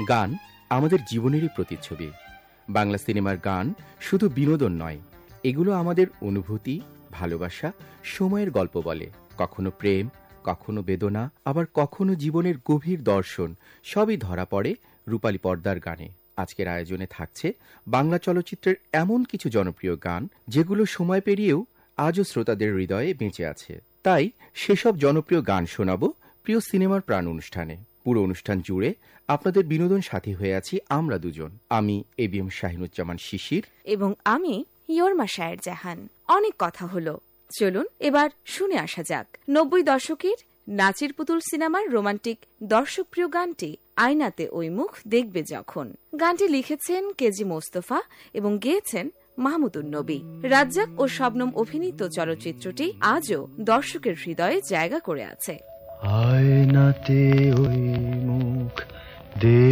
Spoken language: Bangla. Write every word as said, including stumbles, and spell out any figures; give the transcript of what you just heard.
গান আমাদের জীবনেরই প্রতিচ্ছবি। বাংলা সিনেমার গান শুধু বিনোদন নয়, এগুলো আমাদের অনুভূতি, ভালোবাসা, সময়ের গল্প বলে। কখনো প্রেম, কখনো বেদনা, আবার কখনো জীবনের গভীর দর্শন, সবই ধরা পড়ে রূপালী পর্দার গানে। আজকের আয়োজনে থাকছে বাংলা চলচ্চিত্রের এমন কিছু জনপ্রিয় গান যেগুলো সময় পেরিয়েও আজও শ্রোতাদের হৃদয়ে বেঁচে আছে। তাই সেসব জনপ্রিয় গান শোনাবো প্রিয় সিনেমার প্রাণ অনুষ্ঠানে। পুরো অনুষ্ঠান জুড়ে আপনাদের বিনোদন সাথী হয়ে আছি আমরা দুজন। আমি এ বি এম শাহিনুজ্জামান শিশির এবং আমি ইয়র্মা শায়ের জাহান। অনেক কথা হলো, চলুন এবার শুনে আসা যাক নব্বই দশকের নাচের পুতুল সিনেমার রোমান্টিক দর্শকপ্রিয় গানটি আয়নাতে ওই মুখ দেখবে যখন। গানটি লিখেছেন কেজি মোস্তফা এবং গেয়েছেন মাহমুদুন নবী। রাজ্জাক ও শবনম অভিনীত চলচ্চিত্রটি আজও দর্শকের হৃদয়ে জায়গা করে আছে। আয়নাতে ওই মুখ